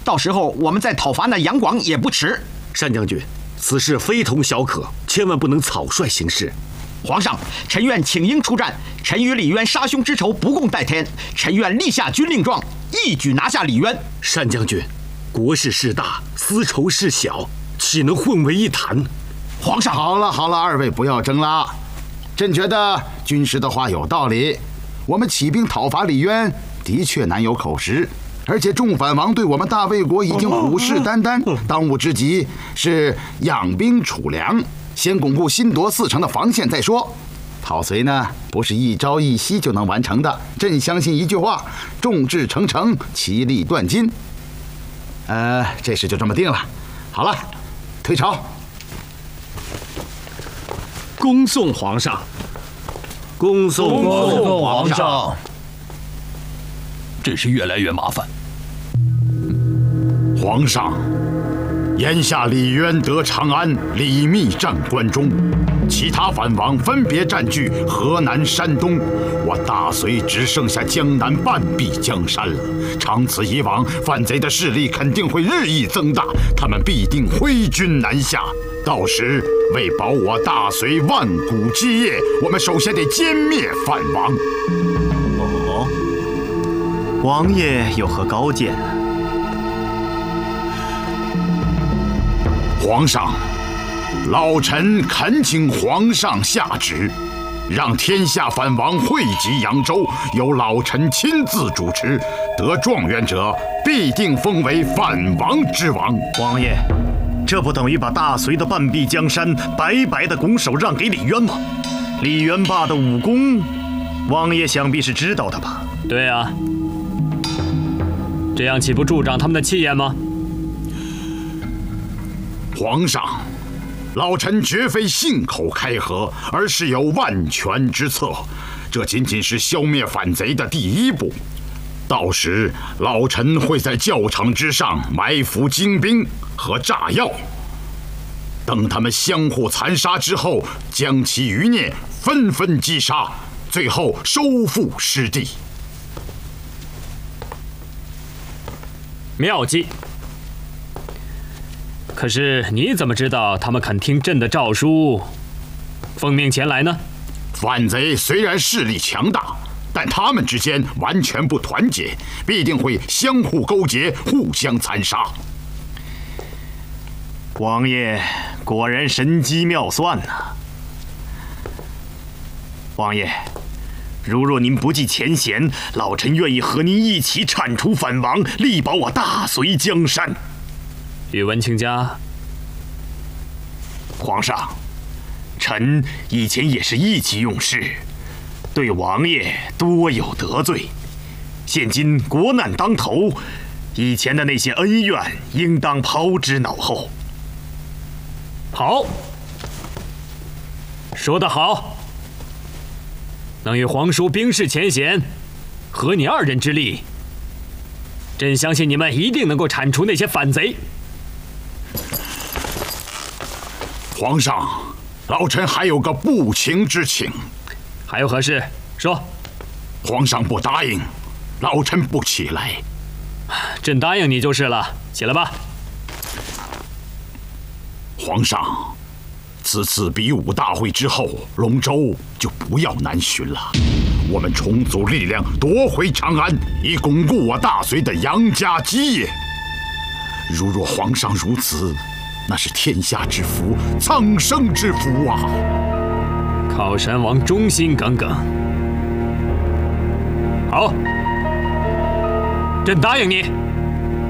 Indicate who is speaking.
Speaker 1: 到时候我们再讨伐那杨广也不迟。
Speaker 2: 单将军，此事非同小可，千万不能草率行事。
Speaker 1: 皇上，臣愿请缨出战。臣与李渊杀兄之仇不共戴天，臣愿立下军令状，一举拿下李渊。
Speaker 2: 单将军，国事事大，私仇事小，岂能混为一谈？
Speaker 1: 皇上，
Speaker 3: 好了，二位不要争了。朕觉得军师的话有道理，我们起兵讨伐李渊，的确难有口实。而且众反王对我们大魏国已经虎视眈眈，当务之急是养兵储粮，先巩固新夺4城的防线再说。讨隋呢，不是一朝一夕就能完成的。朕相信一句话：众志成城，其利断金。这事就这么定了。好了，退朝。
Speaker 2: 恭送皇上，恭送
Speaker 4: 皇上。真是越来越麻烦。
Speaker 3: 皇上，眼下李渊得长安，李密占关中，其他反王分别占据河南、山东，我大隋只剩下江南半壁江山了。长此以往，反贼的势力肯定会日益增大，他们必定挥军南下。到时为保我大隋万古基业，我们首先得歼灭反王。
Speaker 5: 哦，王爷有何高见呢？
Speaker 3: 皇上，老臣恳请皇上下旨，让天下反王汇集扬州，由老臣亲自主持，得状元者必定封为反王之王。
Speaker 5: 王爷，这不等于把大隋的半壁江山白白的拱手让给李渊吗？李元霸的武功，王爷想必是知道的吧？
Speaker 6: 对啊，这样岂不助长他们的气焰吗？
Speaker 3: 皇上，老臣绝非信口开河，而是有万全之策。这仅仅是消灭反贼的第一步。到时，老臣会在教场之上埋伏精兵和炸药，等他们相互残杀之后，将其余孽纷纷击杀，最后收复失地。
Speaker 6: 妙计。可是你怎么知道他们肯听朕的诏书，奉命前来呢？
Speaker 3: 反贼虽然势力强大，但他们之间完全不团结，必定会相互勾结，互相残杀。
Speaker 5: 王爷果然神机妙算呐！王爷，如若您不计前嫌，老臣愿意和您一起铲除反王，力保我大隋江山。
Speaker 6: 宇文卿家，
Speaker 5: 皇上，臣以前也是意气用事，对王爷多有得罪。现今国难当头，以前的那些恩怨应当抛之脑后。
Speaker 6: 好，说得好。能与皇叔冰释前嫌，合你2人之力，朕相信你们一定能够铲除那些反贼。
Speaker 3: 皇上，老臣还有个不情之请。
Speaker 6: 还有何事？说。
Speaker 3: 皇上不答应，老臣不起来。
Speaker 6: 朕答应你就是了，起来吧。
Speaker 3: 皇上，此次比武大会之后，龙舟就不要南巡了。我们重组力量，夺回长安，以巩固我大隋的杨家基业。如若皇上如此，那是天下之福，苍生之福啊！
Speaker 6: 靠山王忠心耿耿。好，朕答应你。